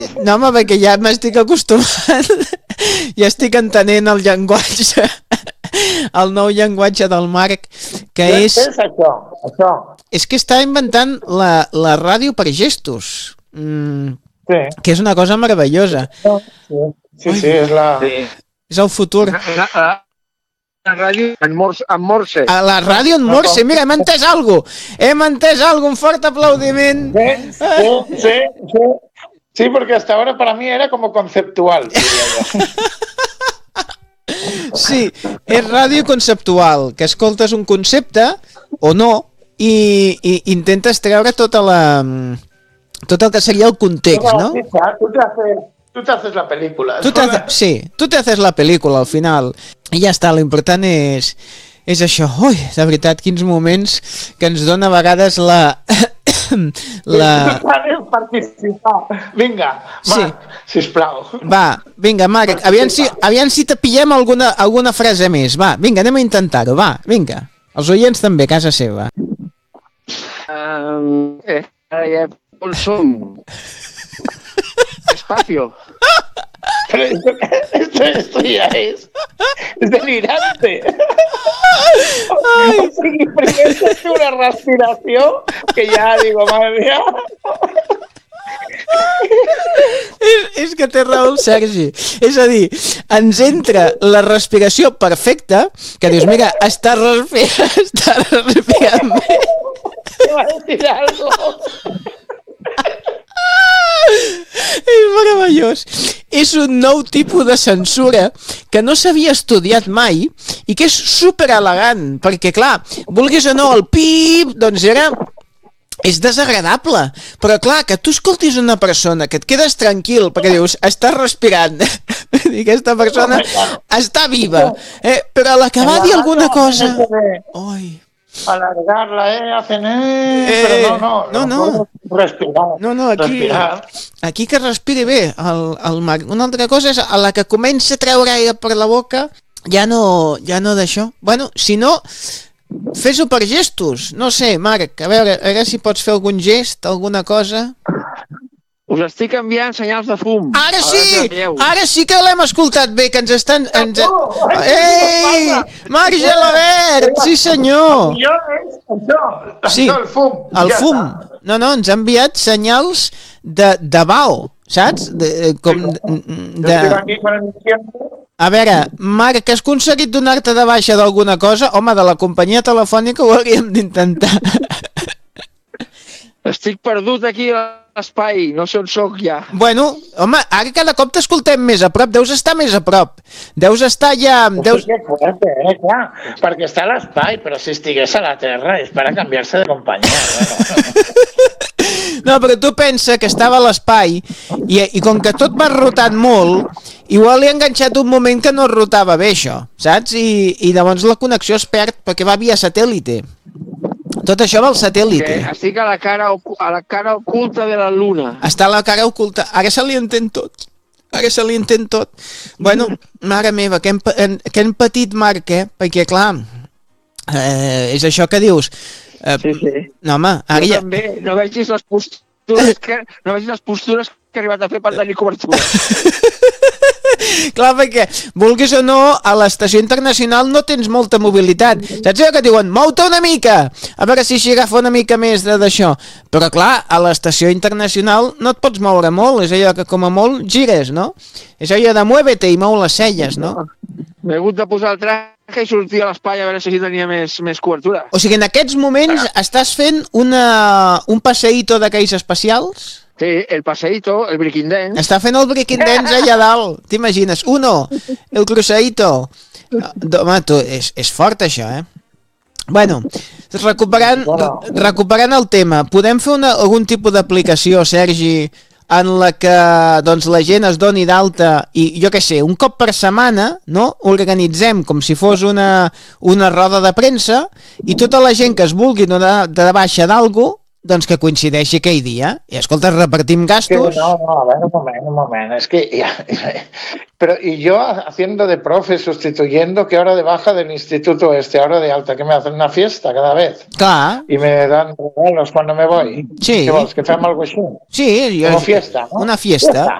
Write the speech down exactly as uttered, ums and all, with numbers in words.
No, home, perquè ja m'estic acostumant, ja estic entenent el llenguatge, el nou llenguatge del Marc, que és... Què és això? Això? És que està inventant la, la ràdio per gestos, mm, sí. Que és una cosa meravellosa. Sí, sí, sí, és la... Sí. És el futur. La, la, la ràdio en morse. En morse. A la ràdio en morse, mira, hem entès alguna cosa. Hem entès alguna cosa, un fort aplaudiment. Sí, sí, sí, sí. Sí, porque hasta ahora para mí era como conceptual. Sí, és ràdio conceptual, que escoltes un concepte o no i, i intentes treure tota la, tot el que seria el context, ¿no? Tú te haces, tú te haces la película. Tu te, sí, tu te haces la pel·lícula al final i ja està, l'important és, és això. Ui, de veritat, quins moments que ens dona a vegades la... la... participar. Vinga, Marc, sí. Sisplau. Va, vinga, Marc, aviam si, aviam si te pillem alguna, alguna frase més. Va, vinga, anem a intentar-ho, va, vinga. Els oients també, a casa seva. Um, eh, eh, on som? Espacio. Pero esto, esto, esto ya es, es delirante. O sigui, primer es una respiración que ya digo, madre mía. És, és que té raó el Sergi. És a dir, ens entra la respiració perfecta, que dius, mira, està respirant, està respirant bé. Te va a decir algo. És meravellós. És un nou tipus de censura que no s'havia estudiat mai i que és super elegant, perquè clar, vulguis o no, el pip, doncs era... és desagradable, però clar, que tu escoltis una persona, que et quedes tranquil, perquè dius, està respirant, i aquesta persona està viva, eh? Però a la que va dir alguna cosa... Oi... alargarla, eh, hacen eh, eh pero no, no, no, no, respirar, no, no, aquí, respirar. Aquí que respiri bé, el, el Marc. Una altra cosa és a la que comença a treure aire per la boca, ja no, ja no d'això. Bueno, si no, fes-ho per gestos, no sé, Marc, a veure, a veure si pots fer algun gest, alguna cosa. Us estic enviant senyals de fum. Ara sí! Ara sí que l'hem escoltat bé, que ens estan... Ens... Ei! Marc Gelabert! Sí, senyor! Sí, el fum. El fum. No, no, ens ha enviat senyals de, de bal, saps? De, com de... A veure, Marc, has aconseguit donar-te de baixa d'alguna cosa? Home, de la companyia telefònica ho hauríem d'intentar. Estic perdut aquí a l'espai, no sé on soc ja. Bueno, home, ara cada cop t'escoltem més a prop, deus estar més a prop. Deus estar ja... Deus... Que fuerte, eh, clar, perquè està a l'espai, però si estigués a la Terra és per a canviar-se de companyia. No, però tu pensa que estava a l'espai i, i com que tot va rotant molt, igual li ha enganxat un moment que no rotava bé això, saps? I, i llavors la connexió es perd perquè va via satèl·lite. Tot això va al satèl·lite. Que estic a la, cara, a la cara oculta de la Luna. Està a la cara oculta. Ara se li entén tot. Ara se li entén tot. Bueno, mare meva, que hem, que hem patit, Marc, eh? Perquè, clar, eh, és això que dius. Eh, sí, sí. No, home, ara jo ja... també, no vegis les postures que, no vegis les postures que he arribat a fer per tenir cobertura. Clar, perquè, vulguis o no, a l'estació internacional no tens molta mobilitat. Saps allò que diuen, mou-te una mica, a veure si s'hi agafa una mica més d'això. Però clar, a l'estació internacional no et pots moure molt, és allò que com a molt gires, no? És allò de muévete i mou les celles, no? M'he hagut de posar el traje i sortir a l'espai a veure si tenia més, més cobertura. O sigui, en aquests moments estàs fent una, un passeïto d'aquells especials? Sí, el paseíto, el breaking dance. Està fent el breaking dance allà dalt, t'imagines? Uno, el cruceíto. Home, tu, és, és fort això, eh? Bueno, recuperant, recuperant el tema, podem fer una, algun tipus d'aplicació, Sergi, en la que doncs, la gent es doni d'alta i, jo què sé, un cop per setmana, no? Organitzem com si fos una, una roda de premsa i tota la gent que es vulgui donar de baixa d'algú doncs que coincideixi aquell dia. I escolta, repartim Que gastos. no, no, a ver, un momento, un momento. Es que ya, pero y yo haciendo de profe, sustituyendo, que ahora de baja del instituto este, ahora de alta, que me hacen una fiesta cada vez. Clar, Y me dan regalos cuando me voy. Sí. ¿Qué vols, que fem algo així? sí, jo, Como fiesta, ¿no? una fiesta. Fiesta.